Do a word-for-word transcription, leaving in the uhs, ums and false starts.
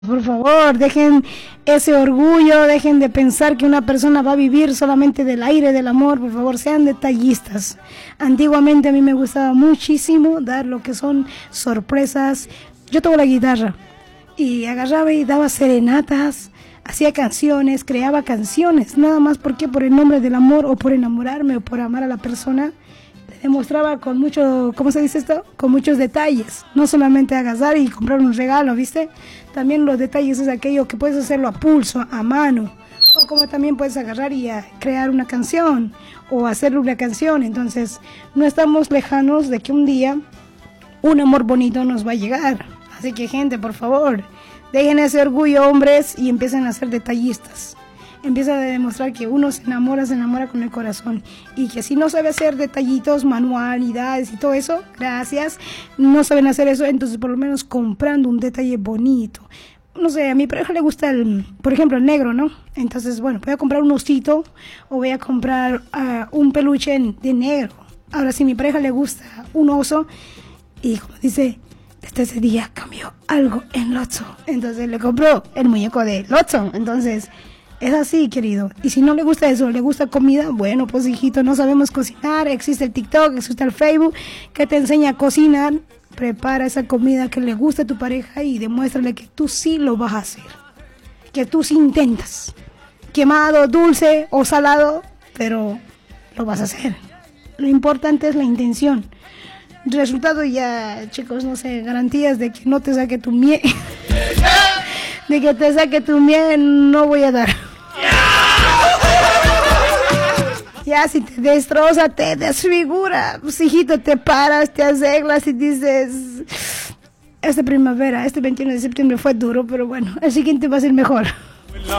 Por favor, dejen ese orgullo, dejen de pensar que una persona va a vivir solamente del aire del amor. Por favor, sean detallistas. Antiguamente a mí me gustaba muchísimo dar lo que son sorpresas. Yo toco la guitarra y agarraba y daba serenatas, hacía canciones, creaba canciones, nada más porque por el nombre del amor o por enamorarme o por amar a la persona. Demostraba con mucho, ¿cómo se dice esto? Con muchos detalles, no solamente agarrar y comprar un regalo, ¿viste? También los detalles es aquello que puedes hacerlo a pulso, a mano, o como también puedes agarrar y a crear una canción, o hacer una canción. Entonces, no estamos lejanos de que un día un amor bonito nos va a llegar. Así que, gente, por favor, dejen ese orgullo, hombres, y empiecen a ser detallistas. Empieza a demostrar que uno se enamora, se enamora con el corazón, y que si no sabe hacer detallitos, manualidades y todo eso, gracias, no saben hacer eso, entonces por lo menos comprando un detalle bonito. No sé, a mi pareja le gusta, el, por ejemplo, el negro, ¿no? Entonces, bueno, voy a comprar un osito o voy a comprar uh, un peluche de negro. Ahora, si a mi pareja le gusta un oso y como dice, desde ese día cambió algo en Lotso, entonces le compró el muñeco de Lotso. Entonces, es así, querido. Y si no le gusta eso, le gusta comida, bueno, pues hijito, no sabemos cocinar, existe el TikTok, existe el Facebook, que te enseña a cocinar. Prepara esa comida que le gusta a tu pareja y demuéstrale que tú sí lo vas a hacer, que tú sí intentas, quemado, dulce o salado, pero lo vas a hacer. Lo importante es la intención. Resultado ya, chicos, no sé, garantías de que no te saque tu miel, de que te saque tu miel, no voy a dar. Ya, si te destroza, te desfigura, pues hijito, te paras, te arreglas y dices, esta primavera, este veintiuno de septiembre fue duro, pero bueno, el siguiente va a ser mejor.